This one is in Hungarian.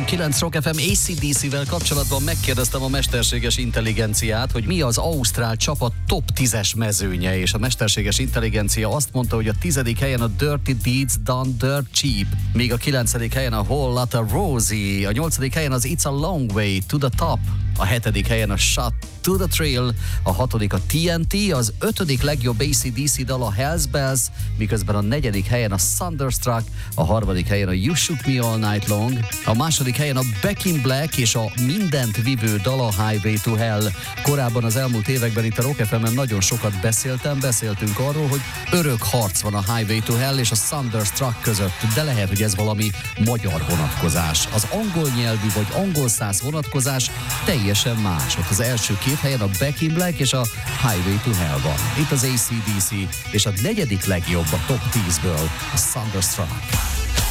90.9 Rock FM AC/DC-vel kapcsolatban megkérdeztem a mesterséges intelligenciát, hogy mi az ausztrál csapat top 10-es mezőnye, és a mesterséges intelligencia azt mondta, hogy a 10. helyen a Dirty Deeds Done Dirt Cheap, míg a 9. helyen a Whole Lotta Rosie, a 8. helyen az It's a Long Way to the Top, a 7. helyen a Shot to the Thrill, a 6. a TNT, az 5. legjobb AC/DC dal a Hells Bells, miközben a 4. helyen a Thunderstruck, a 3. helyen a You Shook Me All Night Long, a 2. helyen a Back in Black és a mindent vívő dal a Highway to Hell. Korábban az elmúlt években itt a Rock FM-en nagyon sokat beszéltünk arról, hogy örök harc van a Highway to Hell és a Thunderstruck között, de lehet, hogy ez valami magyar vonatkozás. Az angol nyelvű vagy angol száz vonatkozás teljesen más. Ott az első 2 helyen a Back in Black és a Highway to Hell van. Itt az AC/DC, és a 4. legjobb a top 10-ből a Thunderstruck.